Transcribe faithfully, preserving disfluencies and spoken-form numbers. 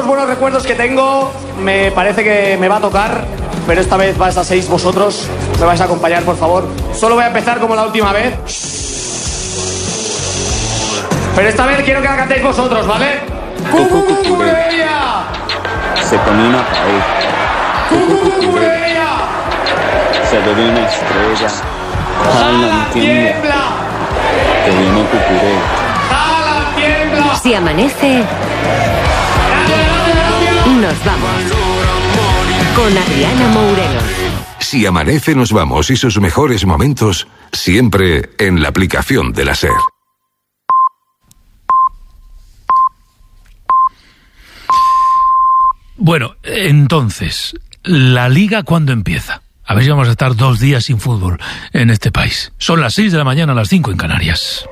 pocos buenos recuerdos que tengo, me parece que me va a tocar, pero esta vez vais a seis vosotros. Me vais a acompañar, por favor. Solo voy a empezar como la última vez. Pero esta vez quiero que la cantéis vosotros, ¿vale? ¡Cucucucureya! Se pone una pared. ¡Cucucucureya! Se ve una estrella. ¡Jala, tiembla! Que viene Cucuré. ¡Jala, tiembla! Si amanece, nos vamos. Con Adriana Mourelo. Si amanece, nos vamos y sus mejores momentos siempre en la aplicación de la SER. Bueno, entonces, ¿la Liga cuándo empieza? A ver si vamos a estar dos días sin fútbol en este país. Son las seis de la mañana, las cinco en Canarias.